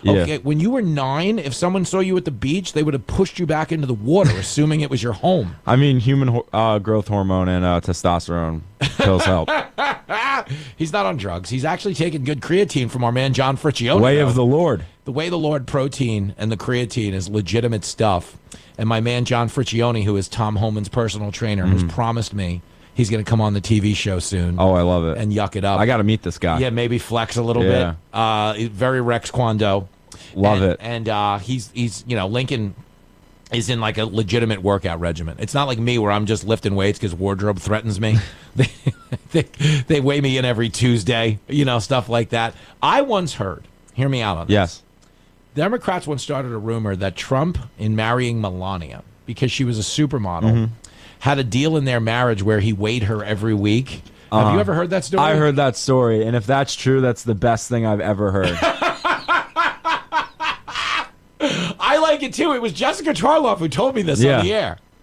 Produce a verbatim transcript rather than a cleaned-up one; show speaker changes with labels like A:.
A: Yeah.
B: Okay, when you were nine, if someone saw you at the beach, they would have pushed you back into the water, assuming it was your home.
A: I mean, human ho- uh, growth hormone and uh, testosterone pills help.
B: He's not on drugs. He's actually taking good creatine from our man John Friccione.
A: Way
B: though.
A: of the Lord.
B: The Way of the Lord protein and the creatine is legitimate stuff. And my man John Friccione, who is Tom Homan's personal trainer,
A: Mm.
B: has promised me he's going to come on the T V show soon.
A: Oh, I love it.
B: And yuck it up.
A: I got to meet this guy.
B: Yeah, maybe flex a little
A: Yeah.
B: bit. Uh, very Rex Kwon Do.
A: Love
B: and,
A: it.
B: And uh, he's he's you know Lincoln is in like a legitimate workout regimen. It's not like me where I'm just lifting weights because wardrobe threatens me. they, they they weigh me in every Tuesday, you know, stuff like that. I once heard. Hear me out on this.
A: Yes.
B: Democrats once started a rumor that Trump, in marrying Melania, because she was a supermodel,
A: Mm-hmm.
B: had a deal in their marriage where he weighed her every week. Have
A: Uh-huh.
B: you ever heard that story?
A: I heard that story, and if that's true, that's the best thing I've ever heard.
B: I like it too. It was Jessica Charloff who told me this
A: Yeah.
B: on the air.